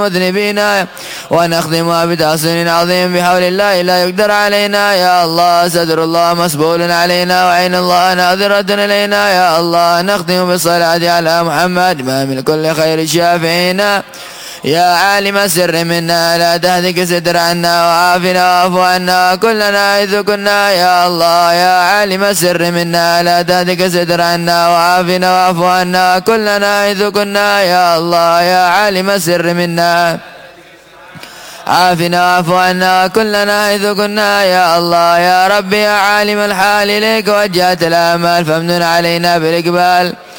مذنبين ونخدمها بتحسن عظيم بحول الله لا يقدر علينا. يا الله صدر الله مسبول علينا وعين الله ناظرة إلينا. يا الله نختم بالصلاة على محمد ما من كل خير شافعين. يا عالم السر منا لا تهتك ستر عنا وعافنا واعف عنا كلنا إذ كنا. يا الله يا عالم السر منا لا تهتك ستر عنا وعافنا واعف عنا كلنا إذ كنا. يا الله يا عالم السر منا عافنا واعف عنا كلنا إذ كنا. يا الله يا ربي يا عالم الحال إليك وجهت الآمال فامنن علينا بالإقبال.